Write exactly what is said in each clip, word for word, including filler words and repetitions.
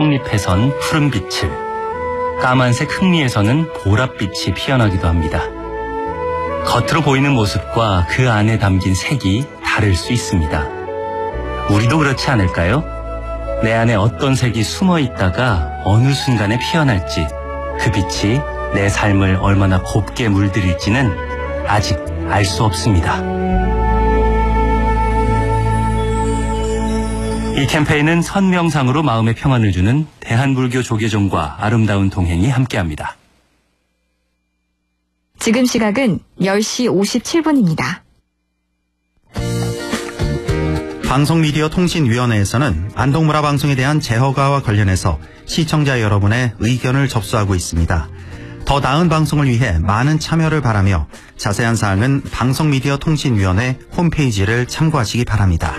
떡잎에선 푸른빛을, 까만색 흙리에서는 보랏빛이 피어나기도 합니다. 겉으로 보이는 모습과 그 안에 담긴 색이 다를 수 있습니다. 우리도 그렇지 않을까요? 내 안에 어떤 색이 숨어 있다가 어느 순간에 피어날지, 그 빛이 내 삶을 얼마나 곱게 물들일지는 아직 알 수 없습니다. 이 캠페인은 선명상으로 마음의 평안을 주는 대한불교 조계종과 아름다운 동행이 함께합니다. 지금 시각은 열 시 오십칠 분입니다. 방송미디어통신위원회에서는 안동문화 방송에 대한 재허가와 관련해서 시청자 여러분의 의견을 접수하고 있습니다. 더 나은 방송을 위해 많은 참여를 바라며 자세한 사항은 방송미디어통신위원회 홈페이지를 참고하시기 바랍니다.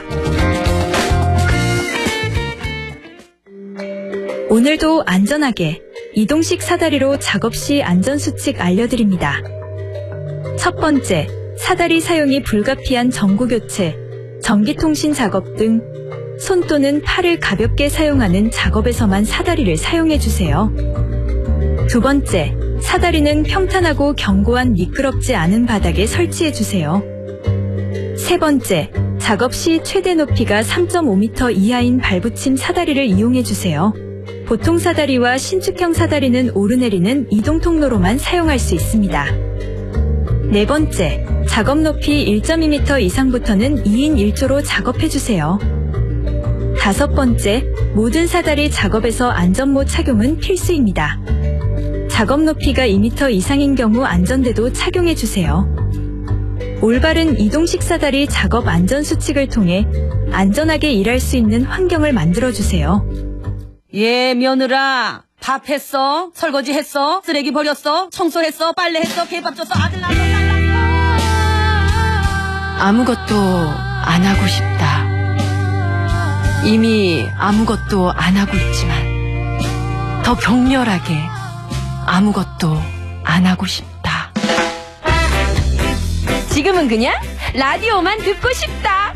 오늘도 안전하게 이동식 사다리로 작업 시 안전수칙 알려드립니다. 첫 번째, 사다리 사용이 불가피한 전구교체, 전기통신 작업 등 손 또는 팔을 가볍게 사용하는 작업에서만 사다리를 사용해주세요. 두 번째, 사다리는 평탄하고 견고한 미끄럽지 않은 바닥에 설치해주세요. 세 번째, 작업 시 최대 높이가 삼 점 오 미터 이하인 발붙임 사다리를 이용해주세요. 보통 사다리와 신축형 사다리는 오르내리는 이동 통로로만 사용할 수 있습니다. 네 번째, 작업 높이 일 점 이 미터 이상부터는 이 인 일 조로 작업해주세요. 다섯 번째, 모든 사다리 작업에서 안전모 착용은 필수입니다. 작업 높이가 이 미터 이상인 경우 안전대도 착용해주세요. 올바른 이동식 사다리 작업 안전수칙을 통해 안전하게 일할 수 있는 환경을 만들어주세요. 예, 며느라. 밥 했어? 설거지 했어? 쓰레기 버렸어? 청소했어? 빨래했어? 개밥 줬어? 아들 낳았어? 딸 낳았어? 아무것도 안 하고 싶다. 이미 아무것도 안 하고 있지만 더 격렬하게 아무것도 안 하고 싶다. 지금은 그냥 라디오만 듣고 싶다.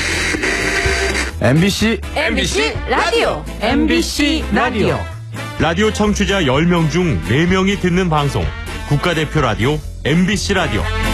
엠비씨 엠비씨 라디오. 엠비씨 라디오. 라디오 청취자 열 명 중 네 명이 듣는 방송, 국가대표 라디오 엠비씨 라디오.